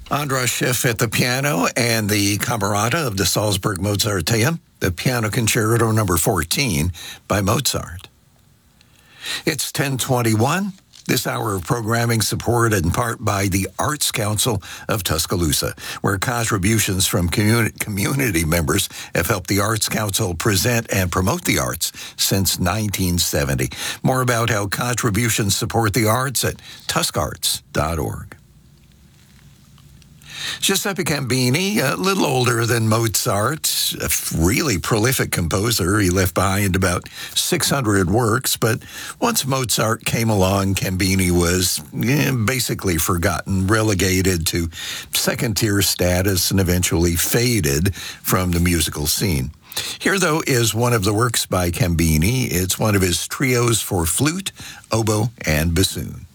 Andras Schiff at the piano and the Camerata of the Salzburg Mozarteum, the Piano Concerto number 14 by Mozart. It's 10:21. This hour of programming supported in part by the Arts Council of Tuscaloosa, where contributions from community members have helped the Arts Council present and promote the arts since 1970. More about how contributions support the arts at tuscarts.org. Giuseppe Cambini, a little older than Mozart, a really prolific composer. He left behind about 600 works, but once Mozart came along, Cambini was basically forgotten, relegated to second-tier status, and eventually faded from the musical scene. Here, though, is one of the works by Cambini. It's one of his trios for flute, oboe, and bassoon.